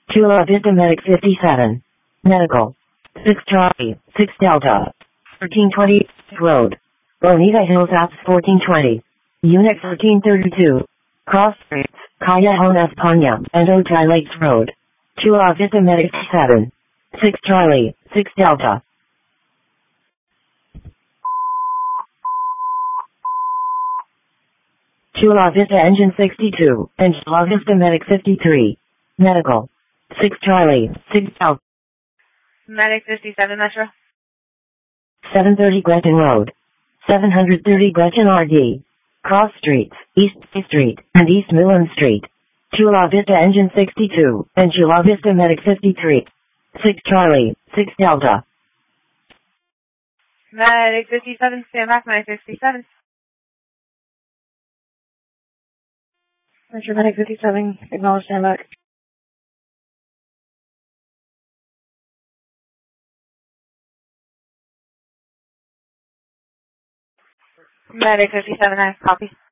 Chula Vista Medic 57. Medical. 6 Charlie, 6 Delta. 1320 Road. Bonita Hills Apps 1420. Unit 1332. Cross Streets, Callejon España, and Otay Lakes Road. Chula Vista Medic 7. 6 Charlie, 6 Delta. Chula Vista Engine 62, and Chula Vista Medic 53. Medical. 6 Charlie, 6 Delta. Medic 57 Metro. 730 Gretchen Road. 730 Gretchen RD. Cross Streets, East Bay Street, and East Midland Street. Chula Vista Engine 62, and Chula Vista Medic 53. 6 Charlie, 6 Delta. Medic 57, stand back, Medic 57. Metro Medic 57, acknowledge stand back. Medic 57, I copy.